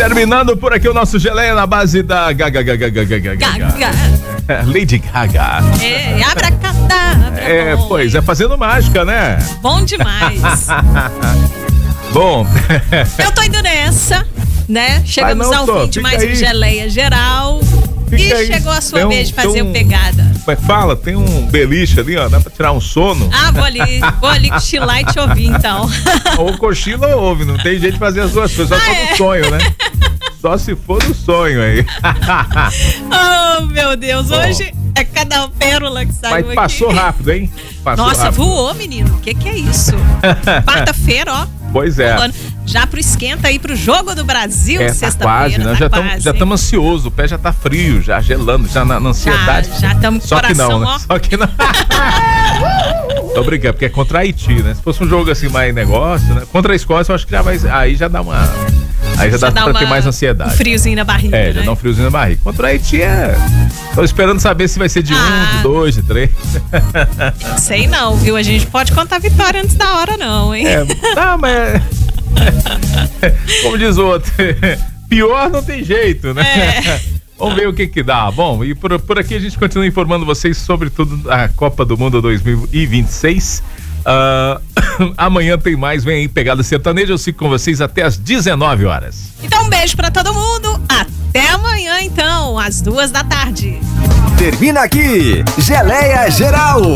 Terminando por aqui o nosso geleia na base da Gaga. Lady Gaga. Abracadabra. Pois é, fazendo mágica, né? Bom demais. Bom. Eu tô indo nessa, né? Chegamos ao fim de mais um Geleia Geral. E chegou a sua vez de fazer o Pegada. Fala, tem um beliche ali, ó, dá pra tirar um sono? Vou ali cochilar e te ouvir, então. Ou cochila ou ouve, não tem jeito de fazer as duas coisas, só for no sonho, né? Só se for no sonho aí. Oh, meu Deus, hoje é cada pérola que saiu aqui. Mas passou rápido, hein? Nossa, rápido. Voou, menino. O que é isso? Quarta-feira, ó. Pois é. Já pro esquenta aí pro Jogo do Brasil, sexta-feira. Tá quase, né? Já estamos ansiosos, o pé já tá frio, já gelando, já na ansiedade. Já estamos com o coração, que não, né? ó. Só que não. Tô brincando, porque é contra a Haiti, né? Se fosse um jogo assim, mais negócio, né? Contra a Escócia, eu acho que já vai. Aí já dá uma. Aí já dá pra ter mais ansiedade. Um friozinho na barriga. Já dá um friozinho na barriga. Contra a Haiti tô esperando saber se vai ser de 1, de 2, de 3. Sei não, viu? A gente pode contar a vitória antes da hora, não, hein? Mas. Como diz o outro, pior não tem jeito, né? Vamos ver o que dá. Bom, e por aqui a gente continua informando vocês sobre tudo a Copa do Mundo 2026. Amanhã tem mais, vem aí Pegada Sertaneja, eu fico com vocês até às 19 horas. Então um beijo pra todo mundo, até amanhã então, às 2 da tarde. Termina aqui, Geleia Geral.